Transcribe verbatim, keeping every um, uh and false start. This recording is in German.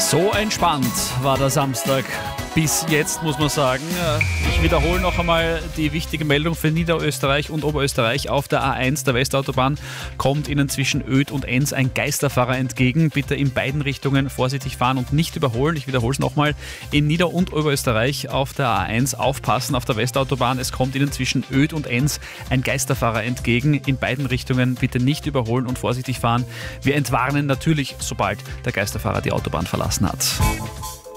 So entspannt war der Samstag. Bis jetzt muss man sagen. Ich wiederhole noch einmal die wichtige Meldung für Niederösterreich und Oberösterreich. Auf der A eins der Westautobahn kommt Ihnen zwischen Oedt und Enns ein Geisterfahrer entgegen. Bitte in beiden Richtungen vorsichtig fahren und nicht überholen. Ich wiederhole es nochmal. In Nieder- und Oberösterreich auf der A eins aufpassen auf der Westautobahn. Es kommt Ihnen zwischen Oedt und Enns ein Geisterfahrer entgegen. In beiden Richtungen bitte nicht überholen und vorsichtig fahren. Wir entwarnen natürlich, sobald der Geisterfahrer die Autobahn verlassen hat.